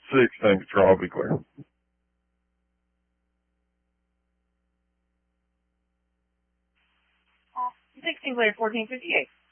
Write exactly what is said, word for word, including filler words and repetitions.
Six, thanks, Charles. I'll be clear. Sixteen clear, fourteen fifty-eight.